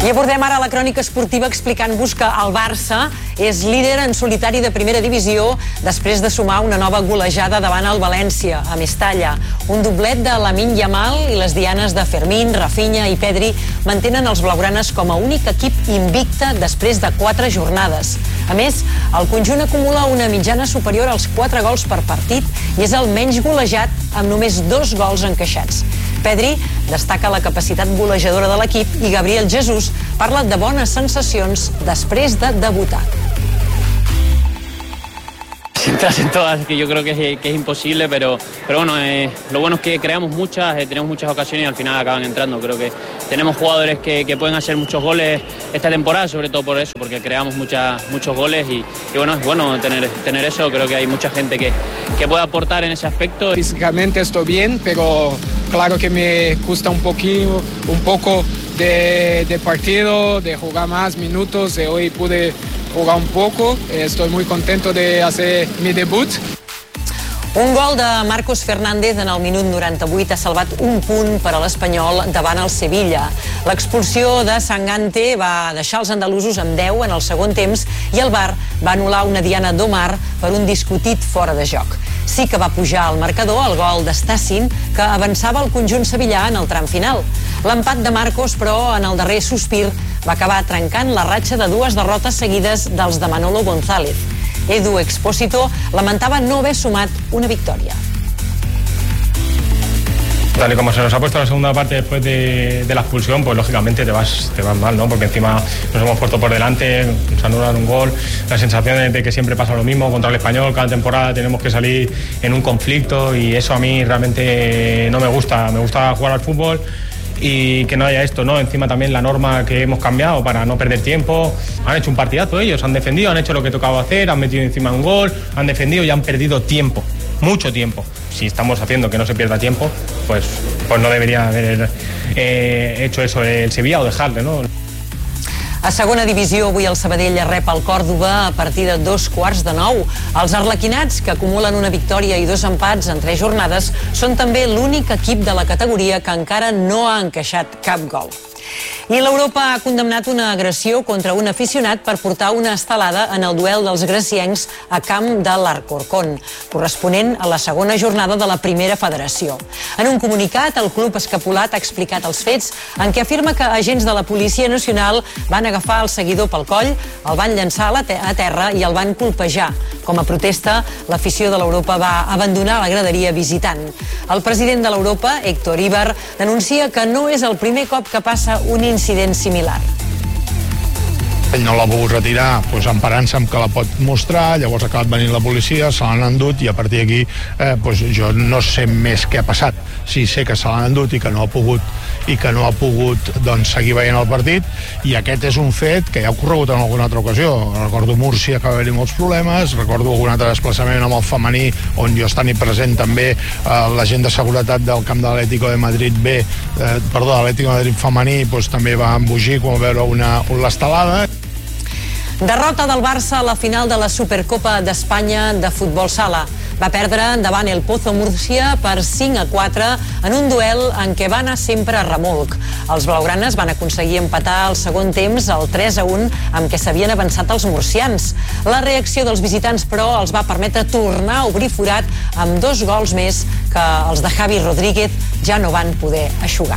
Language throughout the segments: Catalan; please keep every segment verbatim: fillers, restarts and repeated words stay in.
I abordem ara la crònica esportiva explicant-vos que el Barça és líder en solitari de primera divisió després de sumar una nova golejada davant el València, a Mestalla. Un doblet de Lamine Yamal i les dianes de Fermín, Rafinha i Pedri mantenen els blaugranes com a únic equip invicte després de quatre jornades. A més, el conjunt acumula una mitjana superior als quatre gols per partit i és el menys golejat amb només dos gols encaixats. Pedri destaca la capacitat golejadora de l'equip i Gabriel Jesús parla de bones sensacions després de debutar. Entras en todas, que yo creo que es, que es imposible, pero, pero bueno, eh, lo bueno es que creamos muchas, eh, tenemos muchas ocasiones y al final acaban entrando. Creo que tenemos jugadores que, que pueden hacer muchos goles esta temporada, sobre todo por eso, porque creamos muchas, muchos goles y, y bueno, es bueno tener, tener eso. Creo que hay mucha gente que, que puede aportar en ese aspecto. Físicamente estoy bien, pero claro que me gusta un poquito, un poco de, de partido, de jugar más minutos. De hoy pude jugar un poco, estoy muy contento de hacer mi debut. Un gol de Marcos Fernández en el minut noranta-vuit ha salvat un punt per a l'Espanyol davant el Sevilla. L'expulsió de Sangante va deixar els andalusos amb deu en el segon temps i el V A R va anul·lar una diana d'Omar per un discutit fora de joc. Sí que va pujar al marcador el gol d'Estacín, que avançava el conjunt sevillà en el tram final. L'empat de Marcos, però, en el darrer sospir, va acabar trencant la ratxa de dues derrotes seguides dels de Manolo González. Edu Expósito lamentava no haver sumat una victòria. Tal y como se nos ha puesto la segunda parte después de, de la expulsión, pues lógicamente te vas, te vas mal, ¿no? Porque encima nos hemos puesto por delante, nos anulan un gol, la sensación es de que siempre pasa lo mismo contra el Español, cada temporada tenemos que salir en un conflicto y eso a mí realmente no me gusta, me gusta jugar al fútbol y que no haya esto, ¿no? Encima también la norma que hemos cambiado para no perder tiempo. Han hecho un partidazo ellos, han defendido, han hecho lo que tocaba hacer, han metido encima un gol, han defendido y han perdido tiempo, mucho tiempo. Si estamos haciendo que no se pierda tiempo, pues, pues no debería haber eh, hecho eso el Sevilla o dejarle, ¿no? A segona divisió, avui el Sabadell rep el Còrdova a partir de dos quarts de nou. Els arlequinats, que acumulen una victòria i dos empats en tres jornades, són també l'únic equip de la categoria que encara no ha encaixat cap gol. I l'Europa ha condemnat una agressió contra un aficionat per portar una estelada en el duel dels graciencs a camp de l'Alcorcón, corresponent a la segona jornada de la primera federació. En un comunicat, el club escapulat ha explicat els fets en què afirma que agents de la Policia Nacional van agafar el seguidor pel coll, el van llançar a, la te a terra i el van colpejar. Com a protesta, l'afició de l'Europa va abandonar la graderia visitant. El president de l'Europa, Héctor Ibar, denuncia que no és el primer cop que passa un incident similar. Ell no l'ha volgut retirar, doncs, emparant-se amb que la pot mostrar, llavors ha acabat venint la policia, se l'han endut i a partir d'aquí eh, doncs, jo no sé més què ha passat. Sí, sé que se l'han endut i que no ha pogut i que no ha pogut doncs, seguir veient el partit i aquest és un fet que ja ha ocorregut en alguna altra ocasió. Recordo Múrcia, que va haver-hi molts problemes, recordo algun altre desplaçament amb el femení on jo estava present també eh, l'agent de seguretat del camp de l'Atlético de Madrid B, eh, perdó, l'Atlético de Madrid femení doncs, també va embogir quan va veure una, una estelada. Derrota del Barça a la final de la Supercopa d'Espanya de futbol sala. Va perdre davant el Pozo Múrcia per cinc a quatre en un duel en què va anar sempre a remolc. Els blaugranes van aconseguir empatar el segon temps al tres a un amb què s'havien avançat els murcians. La reacció dels visitants, però, els va permetre tornar a obrir forat amb dos gols més que els de Javi Rodríguez ja no van poder eixugar.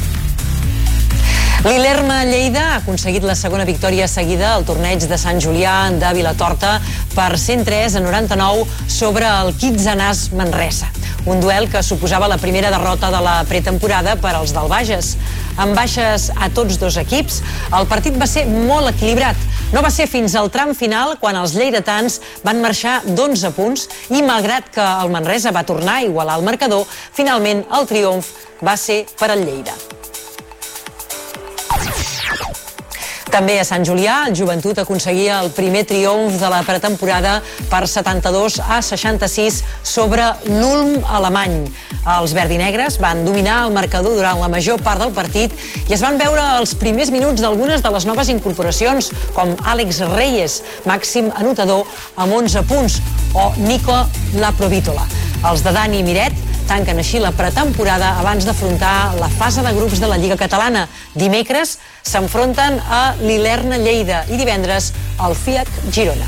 L'Ilerma Lleida ha aconseguit la segona victòria seguida al torneig de Sant Julià de Vilatorta per cent tres a noranta-nou sobre el Quitzenàs Manresa. Un duel que suposava la primera derrota de la pretemporada per als del Bages. Amb baixes a tots dos equips, el partit va ser molt equilibrat. No va ser fins al tram final quan els lleidatans van marxar d'onze punts i malgrat que el Manresa va tornar a igualar el marcador, finalment el triomf va ser per al Lleida. També a Sant Julià, el Joventut aconseguia el primer triomf de la pretemporada per setanta-dos a seixanta-sis sobre l'Ulm alemany. Els verdinegres van dominar el marcador durant la major part del partit i es van veure els primers minuts d'algunes de les noves incorporacions, com Àlex Reyes, màxim anotador amb onze punts, o Nico Laprovítola. Els de Dani Miret tanquen així la pretemporada abans d'afrontar la fase de grups de la Lliga Catalana. Dimecres s'enfronten a l'Ilerna Lleida i divendres al F I A C Girona.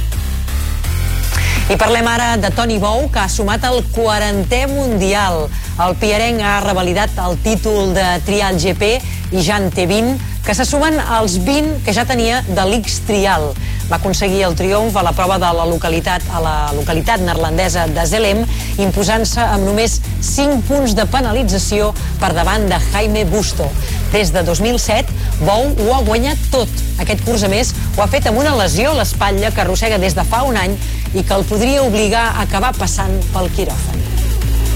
I parlem ara de Toni Bou, que ha sumat el quarantè Mundial. El piarenc ha revalidat el títol de Trial G P i ja en té vint, que se sumen als vint que ja tenia de l'X Trial. Va aconseguir el triomf a la prova de la localitat, a la localitat neerlandesa de Zelem, imposant-se amb només cinc punts de penalització per davant de Jaime Busto. Des de dos mil set, Bou ho ha guanyat tot. Aquest curs, a més, ho ha fet amb una lesió a l'espatlla que arrossega des de fa un any i que el podria obligar a acabar passant pel quiròfan.